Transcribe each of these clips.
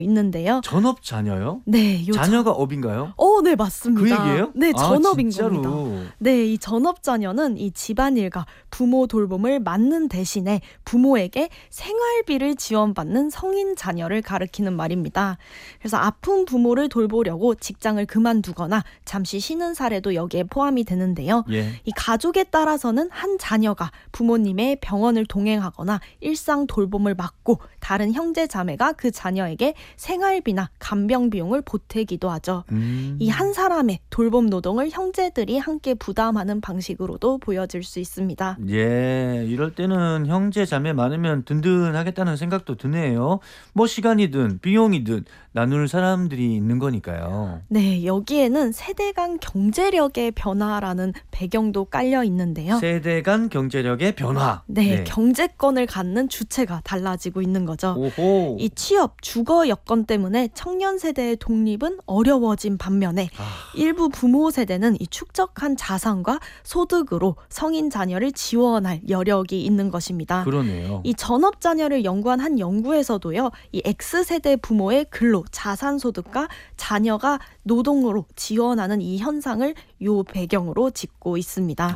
있는데요. 전업 자녀요? 네, 자녀가 업인가요? 네, 맞습니다. 그 얘기예요? 네, 전업인 진짜로? 겁니다. 네, 이 전업 자녀는 이 집안일과 부모 돌봄을 맡는 대신에 부모에게 생활비를 지원받는 성인 자녀를 가리키는 말입니다. 그래서 아픈 부모를 돌보려고 직장을 그만두거나 잠시 쉬는 사례도 여기에 포함이 되는데요. 예. 이 가족에 따라서는 한 자녀가 부모님의 병원을 동행하거나 일상 돌봄을 맡고 다른 형제 자매가 그 자녀에게 생활비나 간병 비용을 보태기도 하죠. 이 한 사람의 돌봄 노동을 형제들이 함께 부담하는 방식으로도 보여질 수 있습니다. 예, 이럴 때는 형제 자매 많으면 든든하겠다는 생각도 드네요. 뭐 시간이든 비용이든 나눌 사람들이 있는 거니까요. 네, 여기에는 세대 간 경제력의 변화라는 배경도 깔려 있는데요. 세대 간 경제력의 변화. 네, 경제권을 갖는 주체가 달라지고 있는 거죠. 오호. 이 취업, 주거 여건 때문에 청년 세대의 독립은 어려워진 반면에 일부 부모 세대는 이 축적한 자산과 소득으로 성인 자녀를 지원할 여력이 있는 것입니다. 그러네요. 이 전업 자녀를 연구한 한 연구에서도요, 이 X세대 부모의 근로, 자산 소득과 자녀가 노동으로 지원하는 이 현상을 요 배경으로 짚고 있습니다.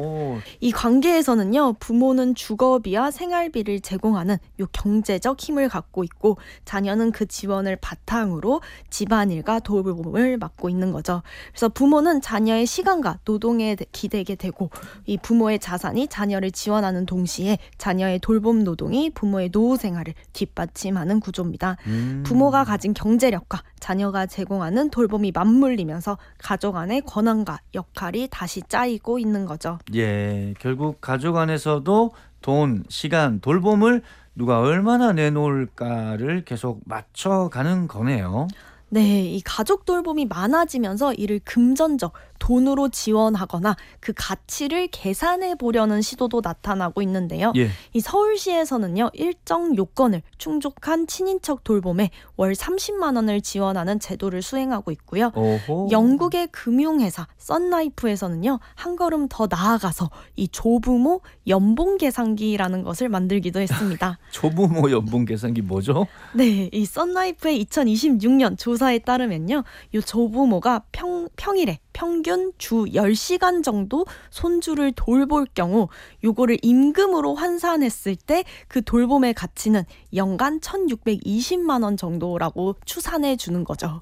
이 관계에서는요, 부모는 주거비와 생활비를 제공하는 요 경제적 힘을 갖고 있고 자녀는 그 지원을 바탕으로 집안일과 돌봄을 맡고 있는 거죠. 그래서 부모는 자녀의 시간과 노동에 기대게 되고 이 부모의 자산이 자녀를 지원하는 동시에 자녀의 돌봄 노동이 부모의 노후 생활을 뒷받침하는 구조입니다. 부모가 가진 경제력과 자녀가 제공하는 돌봄이 맞물리면서 가족 안의 권한과 역할이 다시 짜이고 있는 거죠. 예, 결국 가족 안에서도 돈, 시간, 돌봄을 누가 얼마나 내놓을까를 계속 맞춰가는 거네요. 네, 이 가족 돌봄이 많아지면서 이를 금전적, 돈으로 지원하거나 그 가치를 계산해 보려는 시도도 나타나고 있는데요. 예. 이 서울시에서는요, 일정 요건을 충족한 친인척 돌봄에 월 30만 원을 지원하는 제도를 수행하고 있고요. 오호. 영국의 금융회사 썬라이프에서는요, 한 걸음 더 나아가서 이 조부모 연봉 계산기라는 것을 만들기도 했습니다. 조부모 연봉 계산기 뭐죠? 네, 이 썬라이프의 2026년 조사에 따르면요, 이 조부모가 평일에 평균 주 10시간 정도 손주를 돌볼 경우 요거를 임금으로 환산했을 때 그 돌봄의 가치는 연간 1,620만 원 정도라고 추산해 주는 거죠.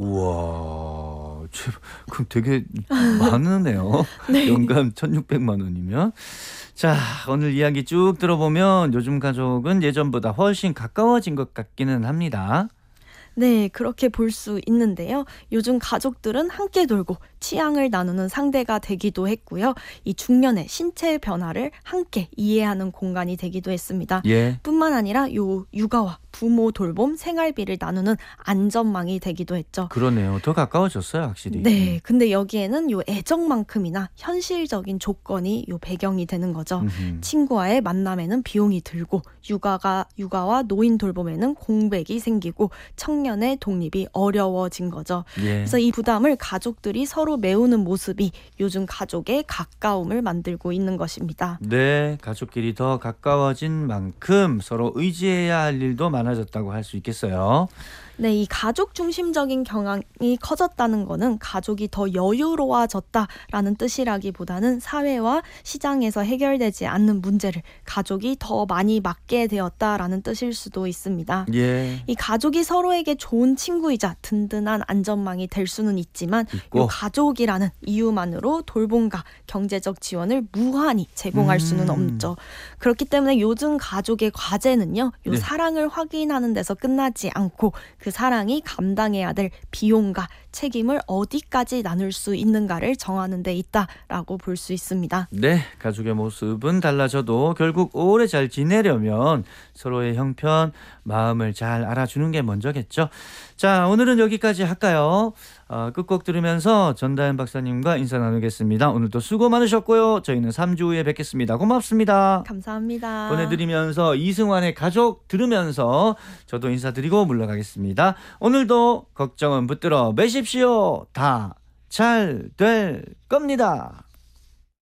우와, 그럼 되게 많으네요. 네. 연간 1,600만 원이면. 자, 오늘 이야기 쭉 들어보면 요즘 가족은 예전보다 훨씬 가까워진 것 같기는 합니다. 네, 그렇게 볼 수 있는데요. 요즘 가족들은 함께 놀고 취향을 나누는 상대가 되기도 했고요. 이 중년의 신체 변화를 함께 이해하는 공간이 되기도 했습니다. 예. 뿐만 아니라 요 육아와 부모 돌봄, 생활비를 나누는 안전망이 되기도 했죠. 그러네요. 더 가까워졌어요, 확실히. 네, 근데 여기에는 요 애정만큼이나 현실적인 조건이 요 배경이 되는 거죠. 친구와의 만남에는 비용이 들고 육아와 노인 돌봄에는 공백이 생기고 청년의 독립이 어려워진 거죠. 예. 그래서 이 부담을 가족들이 서로 메우는 모습이 요즘 가족의 가까움을 만들고 있는 것입니다. 네, 가족끼리 더 가까워진 만큼 서로 의지해야 할 일도 많아졌다고 할 수 있겠어요. 네, 이 가족 중심적인 경향이 커졌다는 거는 가족이 더 여유로워졌다라는 뜻이라기보다는 사회와 시장에서 해결되지 않는 문제를 가족이 더 많이 맡게 되었다라는 뜻일 수도 있습니다. 예. 이 가족이 서로에게 좋은 친구이자 든든한 안전망이 될 수는 있지만 이 가족이라는 이유만으로 돌봄과 경제적 지원을 무한히 제공할 수는 없죠. 그렇기 때문에 요즘 가족의 과제는요, 요 사랑을 확인하는 데서 끝나지 않고 그 사랑이 감당해야 될 비용과 책임을 어디까지 나눌 수 있는가를 정하는 데 있다라고 볼 수 있습니다. 네, 가족의 모습은 달라져도 결국 오래 잘 지내려면 서로의 형편, 마음을 잘 알아주는 게 먼저겠죠. 자, 오늘은 여기까지 할까요? 끝곡 들으면서 전다현 박사님과 인사 나누겠습니다. 오늘도 수고 많으셨고요. 저희는 3주 후에 뵙겠습니다. 고맙습니다. 감사합니다. 보내드리면서 이승환의 가족 들으면서 저도 인사드리고 물러가겠습니다. 오늘도 걱정은 붙들어 매십시오. 다 잘 될 겁니다.